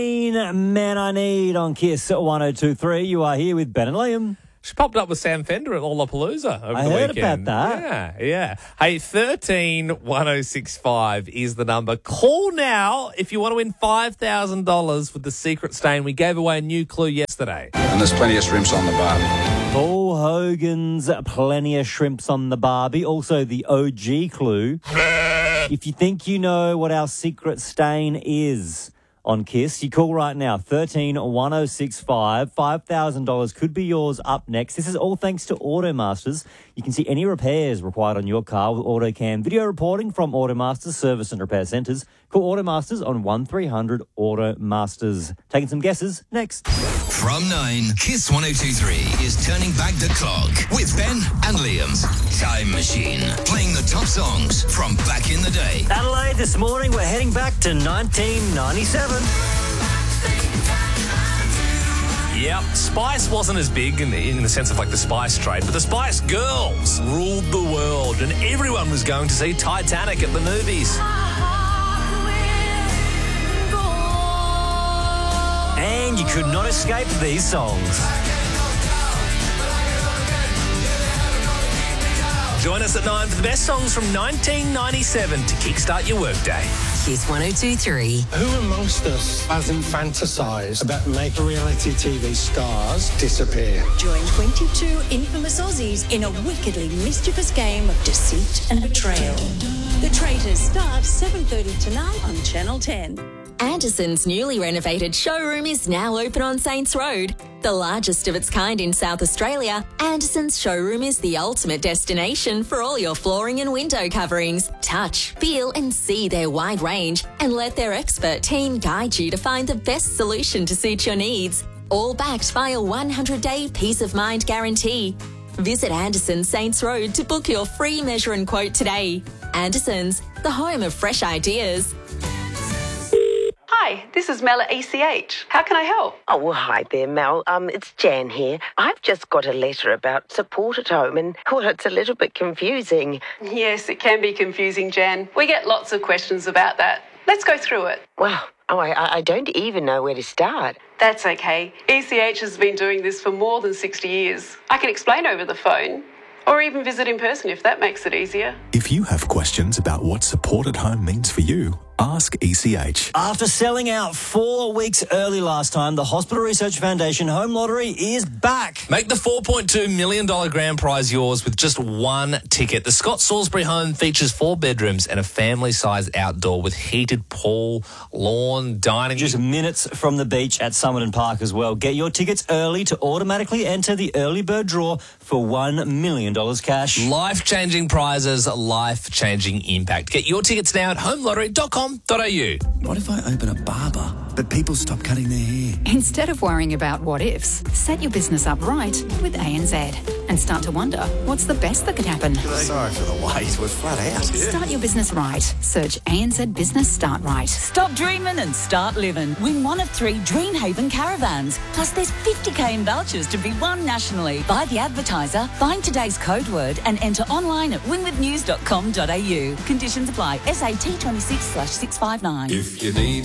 Man I Need on Kiss 102.3. You are here with Ben and Liam. She popped up with Sam Fender at Lollapalooza over the weekend. I heard about that. Yeah. Hey, 131065 is the number. Call now if you want to win $5,000 with The Secret Stain. We gave away a new clue yesterday. And there's plenty of shrimps on the barbie. Paul Hogan's Plenty of Shrimps on the Barbie. Also the OG clue. If you think you know what our secret stain is on Kiss, you call right now, 131065. $5,000 could be yours up next. This is all thanks to Automasters. You can see any repairs required on your car with AutoCam video reporting from Automasters service and repair centres. Call Automasters on 1300 Automasters. Taking some guesses next. From 9, Kiss 102.3 is turning back the clock with Ben and Liam's Time Machine, playing the top songs from back in the day. Adelaide, this morning we're heading back to 1997. Yep, Spice wasn't as big in the sense of like the Spice trade, but the Spice Girls ruled the world and everyone was going to see Titanic at the movies. And you could not escape these songs. Join us at 9 for the best songs from 1997 to kickstart your workday. Kiss 102.3. Who amongst us hasn't fantasised about making reality TV stars disappear? Join 22 infamous Aussies in a wickedly mischievous game of deceit and betrayal. The Traitors starts 7:30 tonight on Channel 10. Anderson's newly renovated showroom is now open on Saints Road. The largest of its kind in South Australia, Anderson's showroom is the ultimate destination for all your flooring and window coverings. Touch, feel and see their wide range and let their expert team guide you to find the best solution to suit your needs. All backed by a 100-day peace of mind guarantee. Visit Anderson's Saints Road to book your free measure and quote today. Anderson's, the home of fresh ideas. Hi, this is Mel at ECH. How can I help? Oh, well, hi there, Mel. It's Jan here. I've just got a letter about support at home and, well, it's a little bit confusing. Yes, it can be confusing, Jan. We get lots of questions about that. Let's go through it. Well, I don't even know where to start. That's okay. ECH has been doing this for more than 60 years. I can explain over the phone. Or even visit in person if that makes it easier. If you have questions about what support at home means for you, ask ECH. After selling out 4 weeks early last time, the Hospital Research Foundation Home Lottery is back. Make the $4.2 million grand prize yours with just one ticket. The Scott Salisbury home features 4 bedrooms and a family-sized outdoor with heated pool, lawn, dining. Just minutes from the beach at Summerton Park as well. Get your tickets early to automatically enter the early bird draw for $1 million cash. Life-changing prizes, life-changing impact. Get your tickets now at homelottery.com.au. What if I open a barber, but people stop cutting their hair? Instead of worrying about what ifs, set your business up right with ANZ and start to wonder what's the best that could happen. Sorry for the wait, we're flat out. Start your business right. Search ANZ Business Start Right. Stop dreaming and start living. Win one of 3 Dreamhaven caravans. Plus there's 50k in vouchers to be won nationally. Buy the advertiser, find today's code word and enter online at winwithnews.com.au. Conditions apply. SAT 26/659. If you need